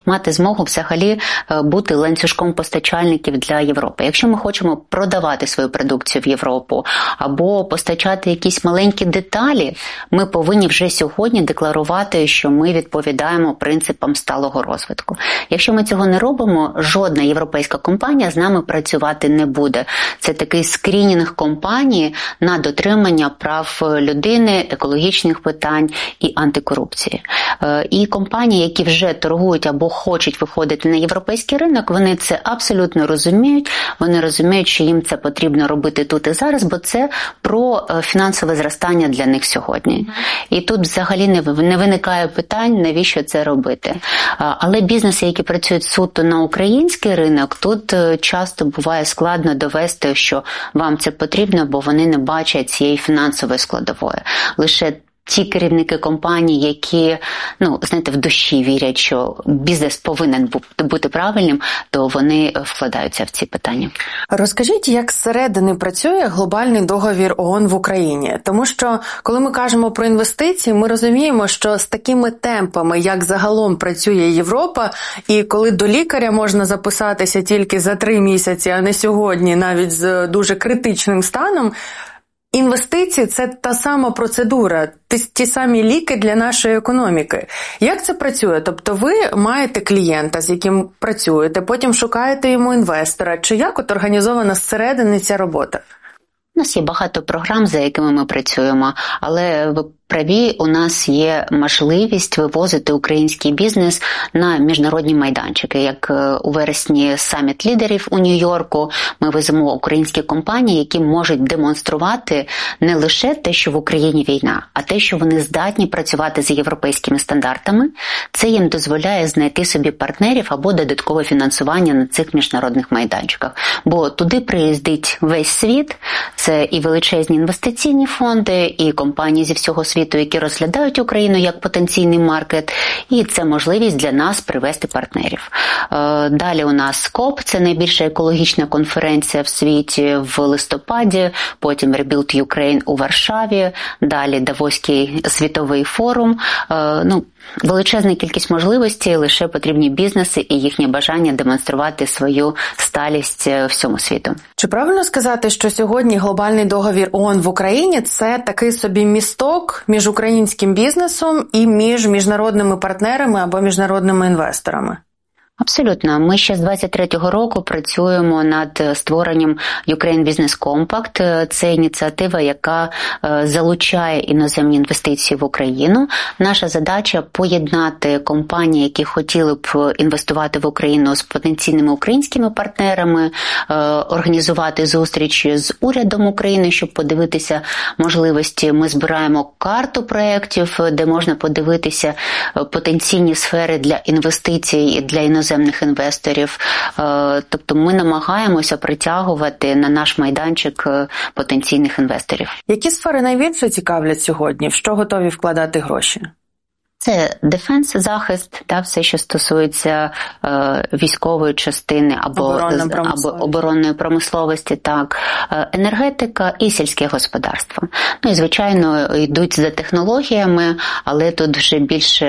мати змогу взагалі бути ланцюжком постачальників для Європи. Якщо ми хочемо продавати свою продукцію в Європу або постачати якісь маленькі деталі, ми повинні вже сьогодні декларувати, що ми відповідаємо принципам сталого розвитку. Якщо ми цього не робимо, жодна європейська компанія з нами працювати не буде. Це такий скринінг компанії на дотримання прав людини, екологічних питань і антикорупції. І компанії, які вже торгують або хочуть виходити на європейський ринок, вони це абсолютно розуміють. Вони розуміють, що їм це потрібно робити тут і зараз, бо це про фінансове зростання для них сьогодні. І тут взагалі не виникає питань, навіщо це робити. Але бізнеси, які працюють суто на український ринок, тут часто буває складно довести, що вам це потрібно, бо вони не бачать цієї фінансової складової. Лише ті керівники компаній, які, в душі вірять, що бізнес повинен бути правильним, то вони вкладаються в ці питання. Розкажіть, як зсередини працює глобальний договір ООН в Україні? Тому що, коли ми кажемо про інвестиції, ми розуміємо, що з такими темпами, як загалом працює Європа, і коли до лікаря можна записатися тільки за 3 місяці, а не сьогодні, навіть з дуже критичним станом, інвестиції – це та сама процедура, ті самі ліки для нашої економіки. Як це працює? Тобто ви маєте клієнта, з яким працюєте, потім шукаєте йому інвестора. Чи як організована зсередини ця робота? У нас є багато програм, за якими ми працюємо, але ви праві, у нас є можливість вивозити український бізнес на міжнародні майданчики. Як у вересні саміт лідерів у Нью-Йорку, ми веземо українські компанії, які можуть демонструвати не лише те, що в Україні війна, а те, що вони здатні працювати з європейськими стандартами. Це їм дозволяє знайти собі партнерів або додаткове фінансування на цих міжнародних майданчиках. Бо туди приїздить весь світ, це і величезні інвестиційні фонди, і компанії зі всього світу, які розглядають Україну як потенційний маркет, і це можливість для нас привести партнерів. Далі у нас СКОП, це найбільша екологічна конференція в світі в листопаді, потім Rebuild Ukraine у Варшаві, далі Давоський світовий форум. Величезна кількість можливостей, лише потрібні бізнеси і їхнє бажання демонструвати свою сталість всьому світу. Чи правильно сказати, що сьогодні глобальний договір ООН в Україні – це такий собі місток між українським бізнесом і між міжнародними партнерами або міжнародними інвесторами? Абсолютно. Ми ще з 23-го року працюємо над створенням Ukraine Business Compact. Це ініціатива, яка залучає іноземні інвестиції в Україну. Наша задача – поєднати компанії, які хотіли б інвестувати в Україну з потенційними українськими партнерами, організувати зустрічі з урядом України, щоб подивитися можливості. Ми збираємо карту проєктів, де можна подивитися потенційні сфери для інвестицій і для іноземних інвесторів. Тобто ми намагаємося притягувати на наш майданчик потенційних інвесторів. Які сфери найбільше цікавлять сьогодні? В що готові вкладати гроші? Це дефенс, захист, все, що стосується військової частини або оборонної промисловості, так, енергетика і сільське господарство. І, звичайно, йдуть за технологіями, але тут вже більше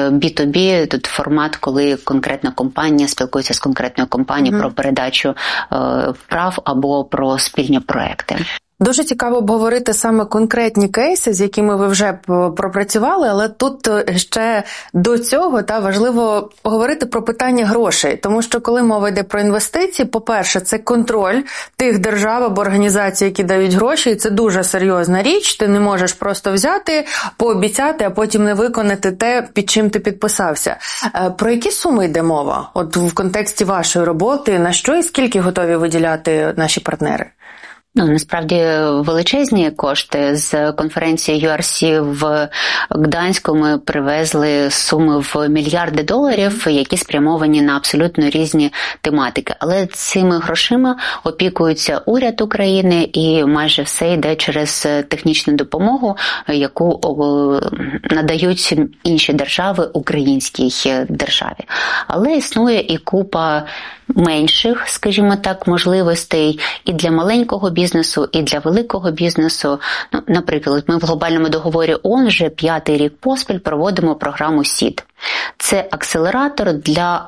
B2B, тут формат, коли конкретна компанія спілкується з конкретною компанією про передачу прав або про спільні проекти. Дуже цікаво обговорити саме конкретні кейси, з якими ви вже пропрацювали, але тут ще до цього важливо говорити про питання грошей. Тому що коли мова йде про інвестиції, по-перше, це контроль тих держав або організацій, які дають гроші, і це дуже серйозна річ. Ти не можеш просто взяти, пообіцяти, а потім не виконати те, під чим ти підписався. Про які суми йде мова? От в контексті вашої роботи, на що і скільки готові виділяти наші партнери? Насправді величезні кошти. З конференції URC в Гданську ми привезли суми в мільярди доларів, які спрямовані на абсолютно різні тематики. Але цими грошима опікується уряд України і майже все йде через технічну допомогу, яку надають інші держави українській державі. Але існує і купа менших, скажімо так, можливостей і для маленького бізнесу, і для великого бізнесу. Наприклад, ми в глобальному договорі ООН вже 5-й рік поспіль проводимо програму СІД. Це акселератор для